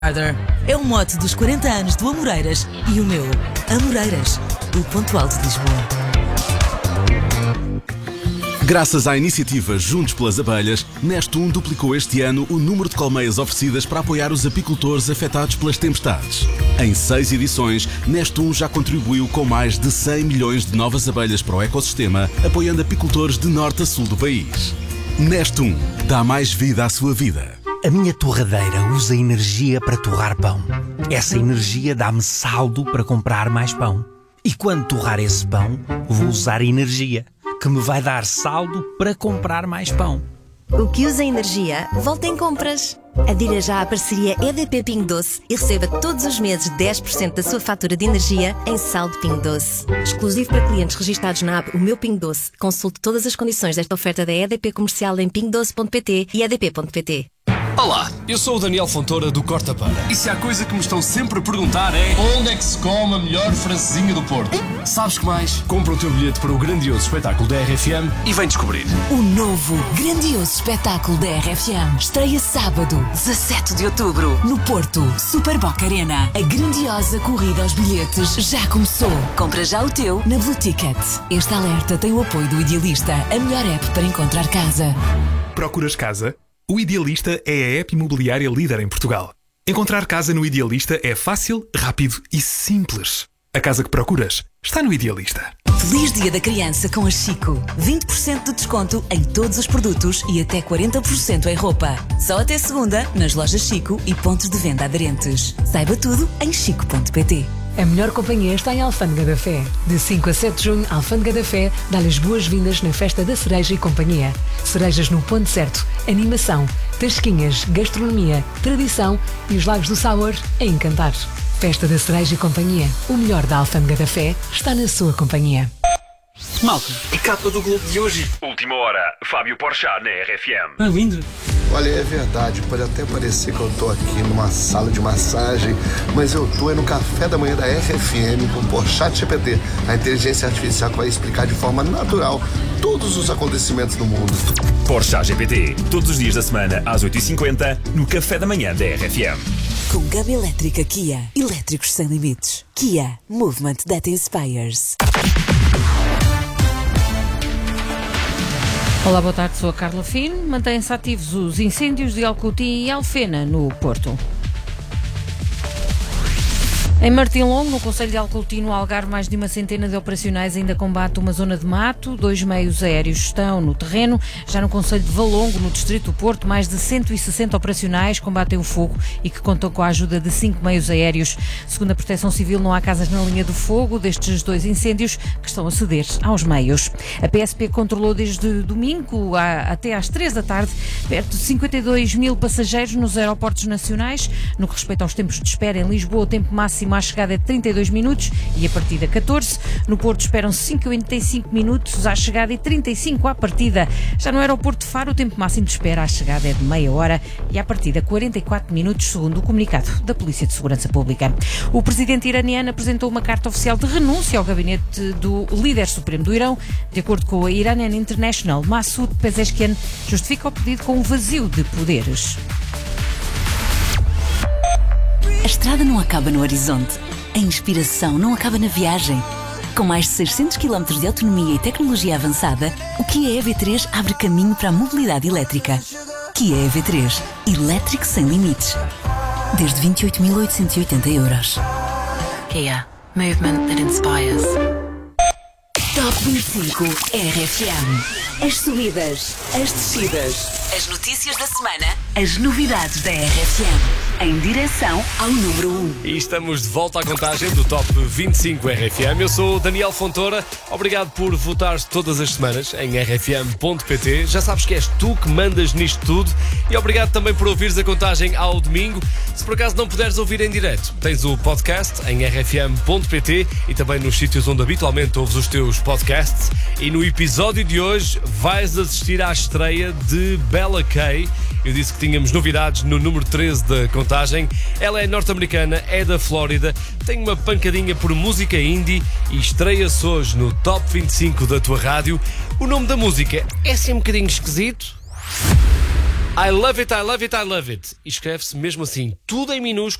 É o mote dos 40 anos do Amoreiras e o meu. Amoreiras, o ponto alto de Lisboa. Graças à iniciativa Juntos pelas Abelhas, Nestum duplicou este ano o número de colmeias oferecidas para apoiar os apicultores afetados pelas tempestades. Em 6 edições, Nestum já contribuiu com mais de 100 milhões de novas abelhas para o ecossistema, apoiando apicultores de norte a sul do país. Nestum dá mais vida à sua vida. A minha torradeira usa energia para torrar pão. Essa energia dá-me saldo para comprar mais pão. E quando torrar esse pão, vou usar energia, que me vai dar saldo para comprar mais pão. O que usa energia, volta em compras. Adira já à parceria EDP Pingo Doce e receba todos os meses 10% da sua fatura de energia em saldo Pingo Doce. Exclusivo para clientes registados na app O Meu Pingo Doce. Consulte todas as condições desta oferta da EDP Comercial em pingodoce.pt e edp.pt. Olá, eu sou o Daniel Fontoura do Corta Para. E se há coisa que me estão sempre a perguntar é: onde é que se come a melhor francesinha do Porto? Sabes que mais? Compra o teu bilhete para o grandioso espetáculo da RFM e vem descobrir. O novo, grandioso espetáculo da RFM estreia sábado, 17 de outubro, no Porto, Super Boca Arena. A grandiosa corrida aos bilhetes já começou. Compra já o teu na Blue Ticket. Este alerta tem o apoio do Idealista, a melhor app para encontrar casa. Procuras casa? O Idealista é a app imobiliária líder em Portugal. Encontrar casa no Idealista é fácil, rápido e simples. A casa que procuras está no Idealista. Feliz Dia da Criança com a Chico. 20% de desconto em todos os produtos e até 40% em roupa. Só até segunda, nas lojas Chico e pontos de venda aderentes. Saiba tudo em chico.pt. A melhor companhia está em Alfândega da Fé. De 5 a 7 de junho, Alfândega da Fé dá-lhe as boas-vindas na Festa da Cereja e Companhia. Cerejas no ponto certo, animação, tasquinhas, gastronomia, tradição e os Lagos do Sabor a encantar. Festa da Cereja e Companhia. O melhor da Alfândega da Fé está na sua companhia. Malta, a capa do Globo de hoje. Última hora, Fábio Porchat na RFM. É lindo. Olha, é verdade, pode até parecer que eu tô aqui numa sala de massagem, mas eu tô no café da manhã da RFM com o Porchat GPT, a inteligência artificial que vai explicar de forma natural todos os acontecimentos do mundo. Porchat GPT, todos os dias da semana às 8h50 no café da manhã da RFM. Com gama elétrica Kia. Elétricos sem limites. Kia. Movement that inspires. Olá, boa tarde, sou a Carla Fino. Mantêm-se ativos os incêndios de Alcutim e Alfena, no Porto. Em Martim Longo, no concelho de Alcutim, no Algarve, mais de uma centena de operacionais ainda combate uma zona de mato. 2 meios aéreos estão no terreno. Já no concelho de Valongo, no distrito do Porto, mais de 160 operacionais combatem o fogo e que contam com a ajuda de 5 meios aéreos. Segundo a Proteção Civil, não há casas na linha do fogo destes 2 incêndios que estão a ceder aos meios. A PSP controlou desde domingo até às 3 da tarde perto de 52 mil passageiros nos aeroportos nacionais. No que respeita aos tempos de espera, em Lisboa o tempo máximo à chegada é de 32 minutos e a partida 14. No Porto esperam 55 minutos à chegada e 35 à partida. Já no aeroporto de Faro o tempo máximo de espera à chegada é de meia hora e à partida 44 minutos, segundo o comunicado da Polícia de Segurança Pública. O presidente iraniano apresentou uma carta oficial de renúncia ao gabinete do líder supremo do Irão. De acordo com a Iranian International, Massoud Pezeshkian justifica o pedido com um vazio de poderes. A estrada não acaba no horizonte. A inspiração não acaba na viagem. Com mais de 600 km de autonomia e tecnologia avançada, o Kia EV3 abre caminho para a mobilidade elétrica. Kia EV3. Elétrico sem limites. Desde 28.880 euros. Kia. Movement that inspires. Top 25 RFM. As subidas, as descidas, as notícias da semana, as novidades da RFM. Em direção ao número 1. E estamos de volta à contagem do Top 25 RFM. Eu sou o Daniel Fontoura. Obrigado por votares todas as semanas em rfm.pt. Já sabes que és tu que mandas nisto tudo. E obrigado também por ouvires a contagem ao domingo. Se por acaso não puderes ouvir em direto, tens o podcast em rfm.pt e também nos sítios onde habitualmente ouves os teus podcasts. E no episódio de hoje vais assistir à estreia de Bella Kay. Eu disse que tínhamos novidades no número 13 da contagem. Ela é norte-americana, é da Flórida, tem uma pancadinha por música indie e estreia-se hoje no Top 25 da tua rádio. O nome da música é assim um bocadinho esquisito. I love it, I love it, I love it. E escreve-se mesmo assim, tudo em minúsculo.